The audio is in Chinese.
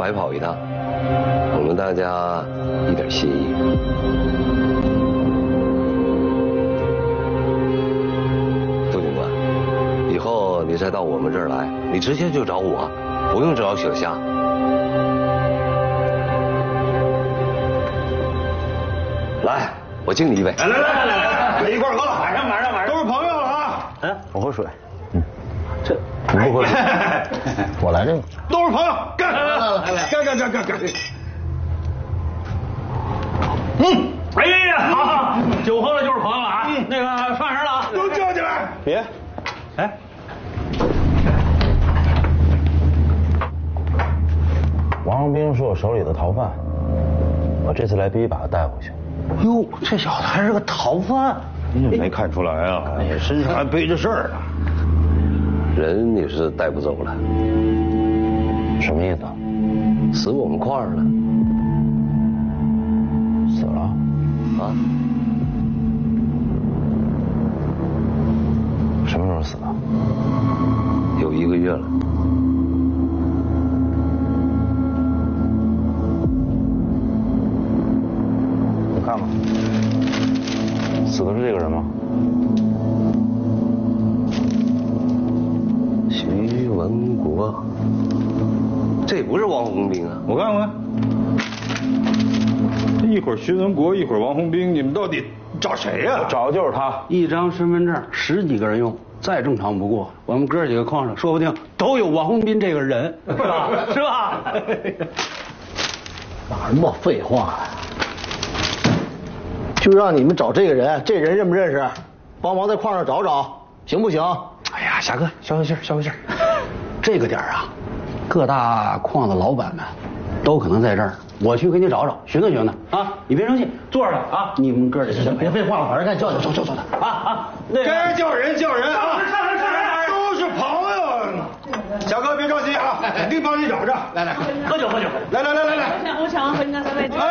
白跑一趟，我们大家一点心意。杜警官，以后你再到我们这儿来，你直接就找我，不用找小夏。来，我敬你一杯。 来，一块喝，马上，都是朋友了啊！ 我喝水。 这你不喝水，我来这个。 都是朋友，干！干！哎呀，好，酒喝了就是朋友了啊！那个上人了啊，都叫进来。 别， 哎， 王洪兵是我手里的逃犯，我这次来必须把他带回去。 哟，这小子还是个逃犯， 你没看出来啊？你身上还背着事儿呢。 人你是带不走了， 什么意思？ 死我们块儿了。 死了？ 啊？ 什么时候死的？ 有1个月了。 你看看，死的是这个人吗？ 徐文国，这不是王洪兵啊！ 我看看，这一会儿徐文国，一会儿王洪兵，你们到底找谁呀？ 找的就是他。 一张身份证10几个人用，再正常不过。我们哥几个矿上说不定都有王洪斌这个人，是吧？是吧？ 哪那么废话呀？就让你们找这个人，这人认不认识？帮忙在矿上找找，行不行？ 哎呀，霞哥，消消气儿。这个点儿啊，各大矿的老板们都可能在这儿，我去给你找找，询问啊！你别生气，坐着啊！你们哥几个别废话了，把人该叫去，走啊！那个该叫人啊！ 上人， 都是朋友。小哥别着急啊，肯定帮你找着。来， 喝酒。 来。 我想喝你那3杯酒。